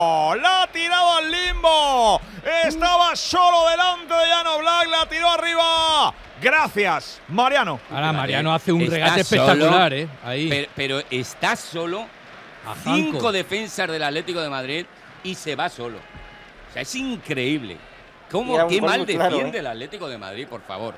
La ha tirado al limbo. Estaba solo delante de Jan Oblak. La tiró arriba. Gracias, Mariano. Ahora Mariano hace un regate espectacular, ahí. Pero está solo a 5 defensas del Atlético de Madrid y se va solo. O sea, es increíble. Qué mal defiende el Atlético de Madrid, por favor.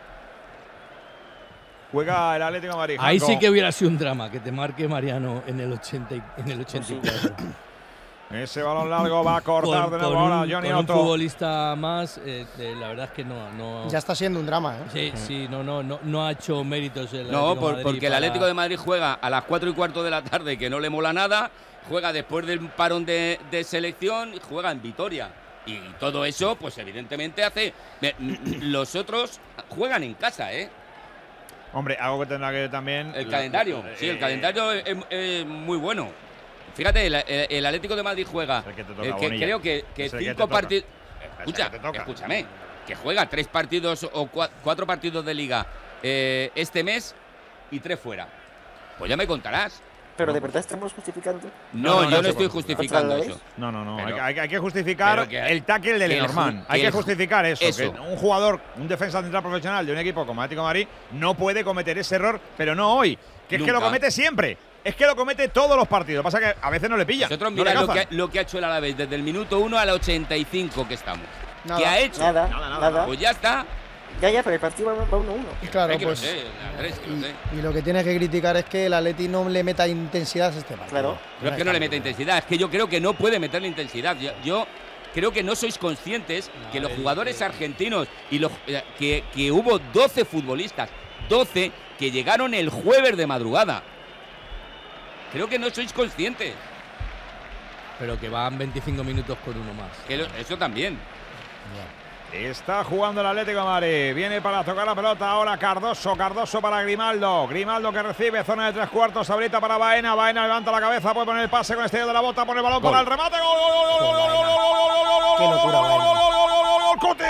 Juega el Atlético de Madrid. Ahí sí que hubiera sido un drama que te marque Mariano en el 84. Ese balón largo va a cortar de nuevo ahora Johnny Otto. Un futbolista más, la verdad es que no. Ya está siendo un drama, Sí, no ha hecho méritos el Atlético de Madrid. Porque el Atlético de Madrid juega a las 4:15 de la tarde, que no le mola nada, juega después del parón de selección y juega en Vitoria. Y todo eso, pues evidentemente hace. Los otros juegan en casa, Hombre, algo que tendrá que también. El calendario, sí, el calendario es muy bueno. Fíjate, el Atlético de Madrid juega, creo que 5 partidos. Escúchame, que juega 3 partidos o 4 partidos de liga este mes y 3 fuera. Pues ya me contarás. ¿Pero de verdad estamos justificando? No, yo no estoy justificando eso. No. Hay que justificar el tackle de Lenormand. Hay que justificar eso. Que un jugador, un defensa central profesional de un equipo como Atlético de Madrid no puede cometer ese error, pero no hoy. Que es que lo comete siempre. Es que lo comete todos los partidos. Pasa que a veces no le pilla. Nosotros mira lo que ha hecho el Alavés desde el minuto 1 al 85 que estamos. Nada, ¿Qué ha hecho? Nada. Pues ya está. Ya, pero el partido va 1-1. Claro, pues. Y lo que tienes que criticar es que el Atleti no le meta intensidad a este partido. Claro. Pero es que no le meta intensidad. Es que yo creo que no puede meterle intensidad. Yo creo que no sois conscientes que los jugadores argentinos y que hubo 12 futbolistas, 12 que llegaron el jueves de madrugada. Creo que no sois conscientes. Pero que van 25 minutos con uno más. Eso también. Está jugando el Atlético de Madrid. Viene para tocar la pelota ahora Cardoso. Cardoso para Grimaldo. Grimaldo que recibe zona de 3/4. Habilita para Baena. Baena levanta la cabeza. Puede poner el pase con exterior de la bota. Pone el balón para el remate. ¡Gol! ¡Qué locura, ¡Gol! ¡Cuti!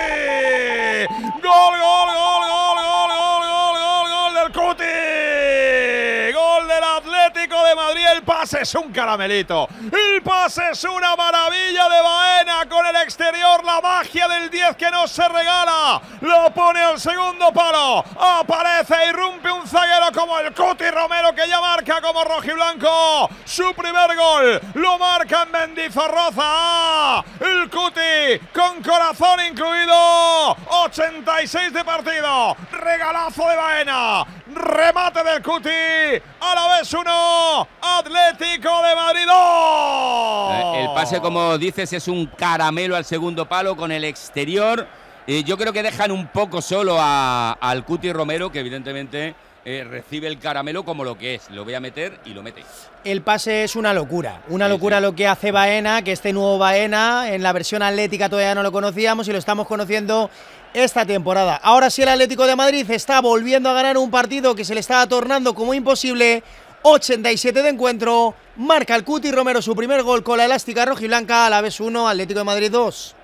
¡Gol del Cuti! ¡Gol del Atlético de Madrid! El pase es un caramelito. El pase es una maravilla de Baena con el exterior. La magia del 10 que no se regala. Lo pone al segundo palo. Aparece y irrumpe un zaguero como el Cuti Romero, que ya marca como rojiblanco su primer gol. Lo marca en Mendizorroza. El Cuti con corazón incluido. 86 de partido. Regalazo de Baena. Remate del Cuti. Alavés 1, Atlético de Madrid 2. El pase, como dices, es un caramelo al segundo palo con el exterior. Yo creo que dejan un poco solo al Cuti Romero, que evidentemente recibe el caramelo como lo que es. Lo voy a meter y lo mete. El pase es una locura. Una locura lo que hace Baena, que este nuevo Baena en la versión atlética todavía no lo conocíamos y lo estamos conociendo esta temporada. Ahora sí el Atlético de Madrid está volviendo a ganar un partido que se le estaba tornando como imposible. 87 de encuentro, marca el Cuti Romero su primer gol con la elástica rojiblanca. Alavés 1, Atlético de Madrid 2.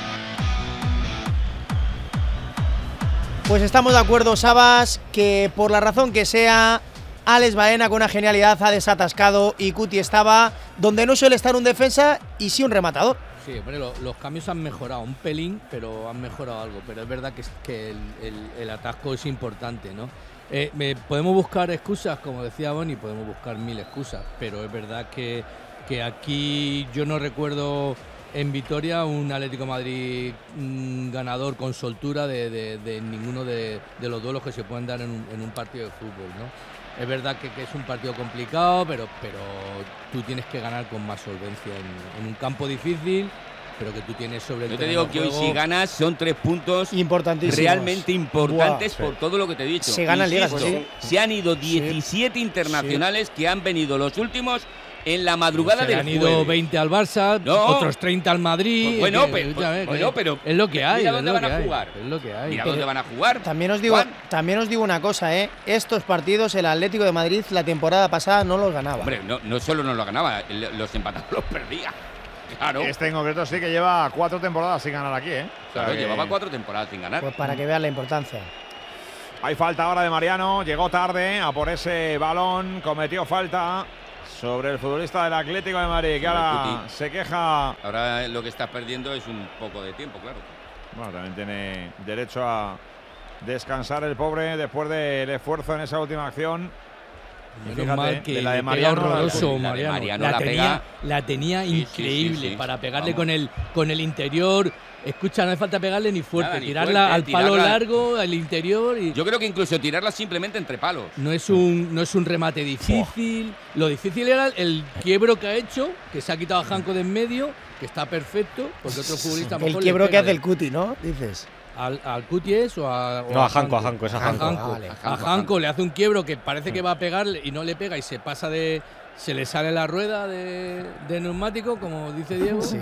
Pues estamos de acuerdo, Sabas, que por la razón que sea, Alex Baena con una genialidad ha desatascado y Cuti estaba donde no suele estar un defensa y sí un rematador. Sí, hombre, los cambios han mejorado un pelín, pero han mejorado algo. Pero es verdad que el atasco es importante, ¿no? Podemos buscar excusas, como decía Boni, podemos buscar 1000 excusas, pero es verdad que aquí yo no recuerdo en Vitoria un Atlético de Madrid ganador con soltura de ninguno de los duelos que se pueden dar en un partido de fútbol, ¿no? Es verdad que es un partido complicado, pero tú tienes que ganar con más solvencia en un campo difícil, pero que tú tienes sobre el terreno. Yo te digo que hoy si ganas son 3 puntos realmente importantes por todo lo que te he dicho. Se gana ligas, sí. Se han ido 17 internacionales que han venido los últimos en la madrugada del jueves. Han ido 20 al Barça, otros 30 al Madrid. Pues pero es lo que hay. Mira dónde van a jugar. Es lo que hay. Mira dónde van a jugar. También os digo una cosa, estos partidos el Atlético de Madrid la temporada pasada no los ganaba. Hombre, no solo no los ganaba, los empatados los perdía. Claro. Este en concreto sí que lleva 4 temporadas sin ganar aquí, Claro, llevaba 4 temporadas sin ganar. Pues para que vean la importancia. Hay falta ahora de Mariano, llegó tarde a por ese balón, cometió falta. sobre el futbolista del Atlético de Madrid, que ahora se queja. Ahora lo que estás perdiendo es un poco de tiempo, claro. Bueno, también tiene derecho a descansar el pobre después del esfuerzo en esa última acción. Menos mal que la de Mariano, horroroso, Mariano. La tenía increíble para pegarle con el interior. Escucha, no hace falta pegarle ni fuerte, tirarla al palo largo, al interior. Yo creo que incluso tirarla simplemente entre palos. No es un remate difícil. Lo difícil era el quiebro que ha hecho, que se ha quitado a Janko de en medio, que está perfecto, porque otro futbolista mejor. El quiebro que hace el Cuti, ¿no? Dices. ¿Al Cuti es o a.? No, a Janko, es a Janko. Vale. A Janko le hace un quiebro que parece que va a pegarle y no le pega y se pasa de. Se le sale la rueda de neumático, como dice Diego. Sí.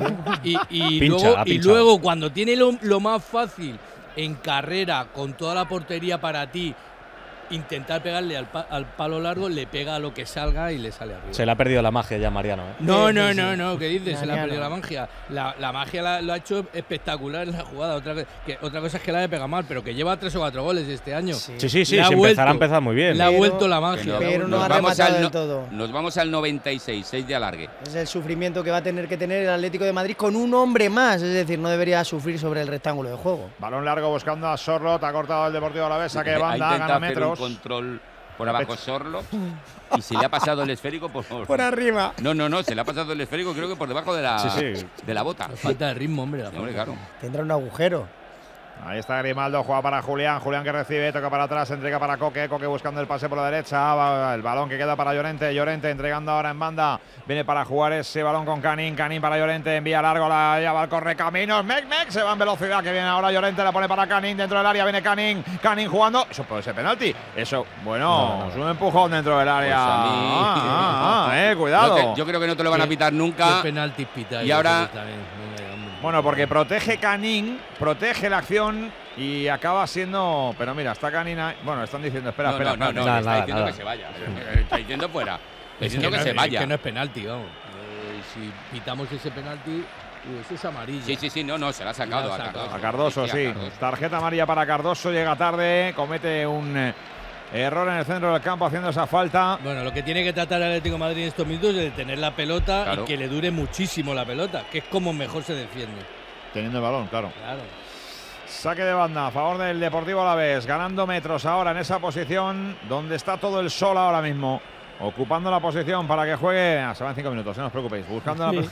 Y luego, cuando tiene lo más fácil en carrera, con toda la portería para ti, intentar pegarle al palo largo, le pega a lo que salga y le sale arriba. Se le ha perdido la magia ya, Mariano. No, ¿qué dices? Se le ha perdido la magia. La magia lo ha hecho espectacular en la jugada. Otra cosa es que la le pega mal, pero que lleva 3 o 4 goles este año. Sí, ha empezado muy bien. Le ha vuelto la magia. Pero no ha rematado del todo. Nos vamos al 96, 6 de alargue. Es el sufrimiento que va a tener que tener el Atlético de Madrid con un hombre más. Es decir, no debería sufrir sobre el rectángulo de juego. Balón largo buscando a Sorlot. Ha cortado el Deportivo Alavés. Saque banda, gana metros. Control por abajo Sorlot, y se le ha pasado el esférico por arriba. No, se le ha pasado el esférico, creo que por debajo de la bota. Falta de ritmo, hombre. Claro. Tendrá un agujero. Ahí está Grimaldo, juega para Julián que recibe, toca para atrás, entrega para Coque buscando el pase por la derecha, el balón que queda para Llorente entregando ahora en banda, viene para jugar ese balón con Canín para Llorente, envía largo, la lleva al correcaminos, Mec, se va en velocidad, que viene ahora Llorente, la pone para Canín dentro del área, viene Canín jugando, eso puede ser penalti, eso, bueno, es un empujón dentro del área, pues cuidado. Yo creo que no te lo van a pitar nunca. Penalti pita. Y ahora… Bueno, porque protege Canín, protege la acción y acaba siendo… Pero mira, está Canín ahí. Bueno, están diciendo, espera. Está diciendo que se vaya. Está diciendo fuera. Está diciendo que se vaya. Es que no es penalti, vamos. Si pitamos ese penalti, eso es amarillo. Sí, no, se la ha sacado a Cardoso. Sí. Tarjeta amarilla para Cardoso, llega tarde, comete un… error en el centro del campo haciendo esa falta. Bueno, lo que tiene que tratar el Atlético de Madrid en estos minutos es de tener la pelota y que le dure muchísimo la pelota, que es como mejor se defiende. Teniendo el balón, claro. Saque de banda a favor del Deportivo Alavés, ganando metros ahora en esa posición donde está todo el sol ahora mismo. Ocupando la posición para que juegue. Se van 5 minutos, no os preocupéis. Buscando la…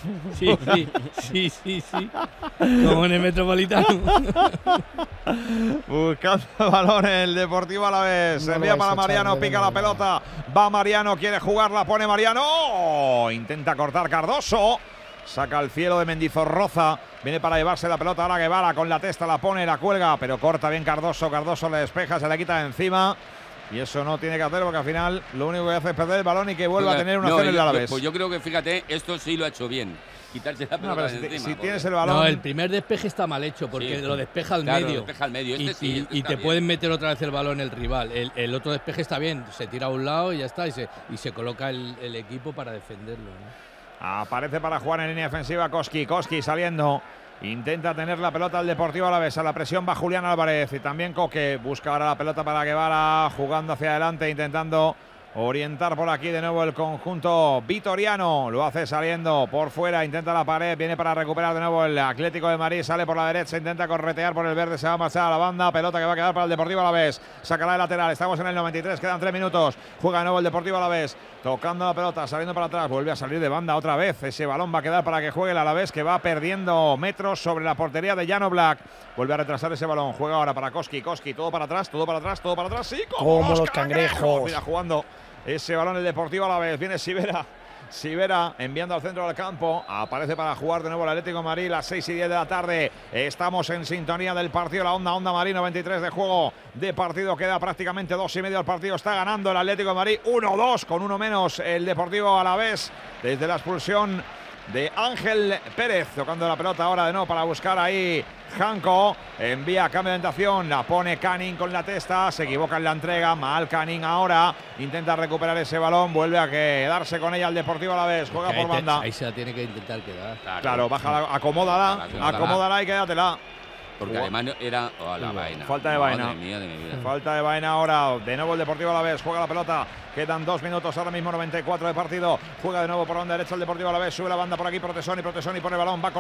Sí. Como en el Metropolitano. Buscando el balón el Deportivo Alavés. Se envía para Mariano, pica la pelota. Va Mariano, quiere jugarla, pone Mariano. Intenta cortar Cardoso. Saca al cielo de Mendizorroza. Viene para llevarse la pelota ahora Guevara con la testa, la pone, la cuelga, pero corta bien Cardoso. Cardoso le despeja, se le quita de encima. Y eso no tiene que hacer porque al final lo único que hace es perder el balón y que vuelva a tener una acción el Alavés. Pues yo creo que, fíjate, esto sí lo ha hecho bien. Quitarse la pelota de encima. Si tienes el balón… No, el primer despeje está mal hecho porque lo despeja al medio. Lo despeja al medio. Y te pueden meter otra vez el balón el rival. El otro despeje está bien, se tira a un lado y ya está. Y se coloca el equipo para defenderlo, ¿no? Aparece para jugar en línea defensiva Koski saliendo. Intenta tener la pelota al Deportivo Alavés. A la presión va Julián Álvarez y también Coque. Busca ahora la pelota para Guevara, jugando hacia adelante, intentando orientar por aquí de nuevo el conjunto vitoriano. Lo hace saliendo por fuera, intenta la pared, viene para recuperar de nuevo el Atlético de Madrid. Sale por la derecha, intenta corretear por el verde, se va a marchar a la banda. Pelota que va a quedar para el Deportivo Alavés. Sacará de lateral, estamos en el 93, quedan 3 minutos. Juega de nuevo el Deportivo Alavés, tocando la pelota, saliendo para atrás, vuelve a salir de banda otra vez. Ese balón va a quedar para que juegue el Alavés, que va perdiendo metros sobre la portería de Jan Oblak. Vuelve a retrasar ese balón, juega ahora para Koski, todo para atrás, sí, como los cangrejos. Mira, jugando ese balón el Deportivo Alavés, viene Sivera enviando al centro del campo, aparece para jugar de nuevo el Atlético de Madrid, las 6:10 de la tarde, estamos en sintonía del partido, la Onda Madrid, 93 de juego de partido, queda prácticamente 2:30 al partido, está ganando el Atlético de Madrid 1-2, con uno menos el Deportivo Alavés, desde la expulsión de Ángel Pérez, tocando la pelota ahora de nuevo para buscar ahí Janko, envía cambio de orientación, la pone Canín con la testa, se equivoca en la entrega, mal Canín ahora, intenta recuperar ese balón, vuelve a quedarse con ella el Deportivo Alavés, juega por banda. Ahí se la tiene que intentar quedar. Claro, bájala, acomódala y quédatela. Porque además era la Baena. Falta de Baena. Madre mía de mi vida. Falta de Baena ahora. De nuevo el Deportivo Alavés. Juega la pelota. Quedan 2 minutos ahora mismo, 94 de partido. Juega de nuevo por la banda derecha el Deportivo Alavés. Sube la banda por aquí Protesoni. Protesoni pone el balón. Va